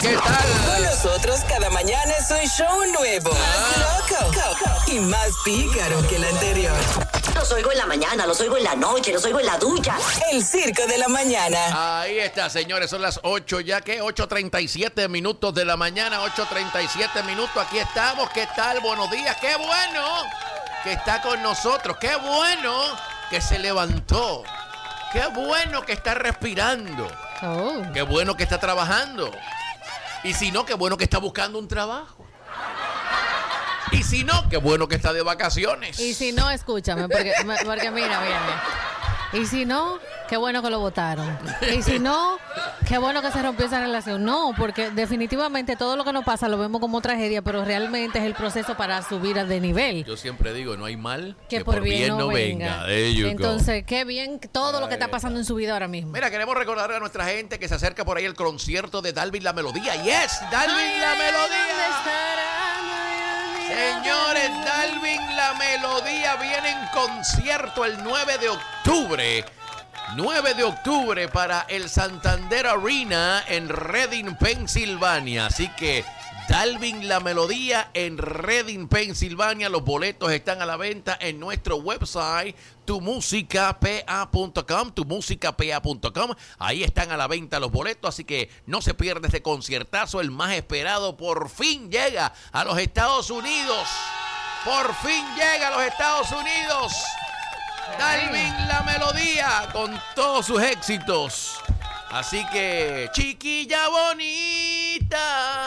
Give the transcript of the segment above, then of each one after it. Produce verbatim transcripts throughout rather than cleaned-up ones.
¿Qué tal? Con nosotros cada mañana es un show nuevo. Ah. Más loco y más pícaro que el anterior. Los oigo en la mañana, los oigo en la noche, los oigo en la ducha. El circo de la mañana. Ahí está, señores, son las ocho ya que ocho treinta y siete minutos de la mañana, ocho treinta y siete minutos, aquí estamos. ¿Qué tal? Buenos días, qué bueno que está con nosotros, qué bueno que se levantó, qué bueno que está respirando, Oh. qué bueno que está trabajando, y si no, qué bueno que está buscando un trabajo. Y si no, qué bueno que está de vacaciones. Y si no, escúchame, porque, porque mira, mira, mira. Y si no, qué bueno que lo votaron. Y si no, qué bueno que se rompió esa relación. No, porque definitivamente todo lo que nos pasa lo vemos como tragedia, pero realmente es el proceso para subir de nivel. Yo siempre digo, no hay mal Que, que, por bien, no venga. venga. There you go. Entonces, qué bien todo lo que está Ahí pasando en su vida ahora mismo. Mira, queremos recordar a nuestra gente que se acerca por ahí el concierto de Dalvin La Melodía. Yes, Dalvin La Melodía. Señores, Dalvin La Melodía viene en concierto el nueve de octubre. nueve de octubre para el Santander Arena en Reading, Pensilvania. Así que Dalvin La Melodía en Reading, Pensilvania. Los boletos están a la venta en nuestro website tu música p a punto com, tu música p a punto com. Ahí están a la venta los boletos, así que no se pierda este conciertazo, el más esperado. Por fin llega a los Estados Unidos. Por fin llega a los Estados Unidos. Dalvin La Melodía con todos sus éxitos. Así que, chiquilla bonita.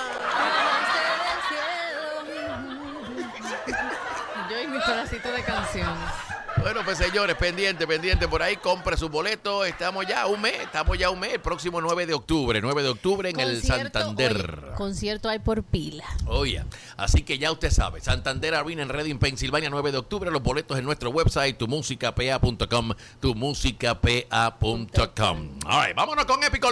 Yo y mi pedacito de canción. Bueno, pues señores, pendiente, pendiente por ahí, compre su boleto. Estamos ya un mes, estamos ya un mes, el próximo nueve de octubre, nueve de octubre en el Santander. Oye, concierto hay por pila. Oye, así que ya usted sabe, Santander Arena en Reading, Pensilvania, nueve de octubre, los boletos en nuestro website, tu música p a punto com, tu música p a punto com. All right, vámonos con Épico